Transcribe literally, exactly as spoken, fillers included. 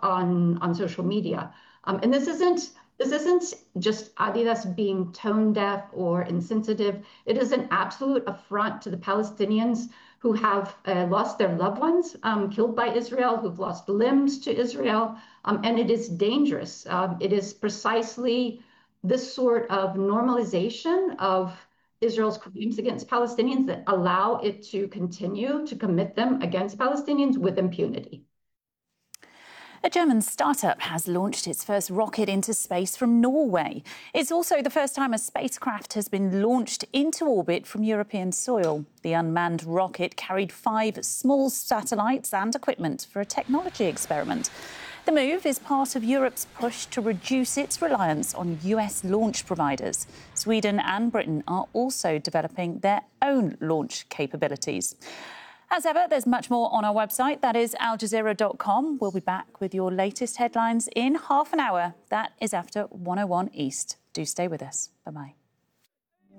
on, on social media. Um, and this isn't this isn't just Adidas being tone deaf or insensitive. It is an absolute affront to the Palestinians who have uh, lost their loved ones, um, killed by Israel, who've lost limbs to Israel, um, and it is dangerous. Um, it is precisely this sort of normalization of Israel's crimes against Palestinians that allow it to continue to commit them against Palestinians with impunity. A German startup has launched its first rocket into space from Norway. It's also the first time a spacecraft has been launched into orbit from European soil. The unmanned rocket carried five small satellites and equipment for a technology experiment. The move is part of Europe's push to reduce its reliance on U S launch providers. Sweden and Britain are also developing their own launch capabilities. As ever, there's much more on our website. That is al jazeera dot com. We'll be back with your latest headlines in half an hour. That is after one oh one East. Do stay with us. Bye-bye.